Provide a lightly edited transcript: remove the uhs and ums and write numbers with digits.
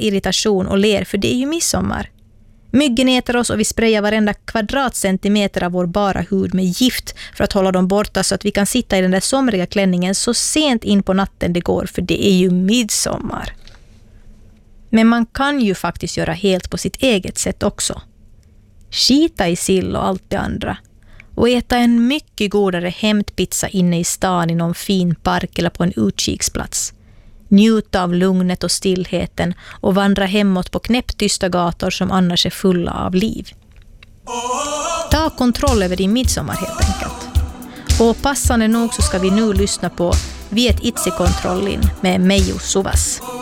irritation och ler för det är ju midsommar. Myggen äter oss och vi sprayar varenda kvadratcentimeter av vår bara hud med gift för att hålla dem borta så att vi kan sitta i den där somriga klänningen så sent in på natten det går för det är ju midsommar. Men man kan ju faktiskt göra helt på sitt eget sätt också. Skita i sill och allt det andra. Och äta en mycket godare hämtpizza inne i stan i någon fin park eller på en utkiksplats. Njuta av lugnet och stillheten och vandra hemåt på knäpptysta gator som annars är fulla av liv. Ta kontroll över din midsommar helt enkelt. Och passande nog så ska vi nu lyssna på Viet itse kontrollin med Meijo Suvas.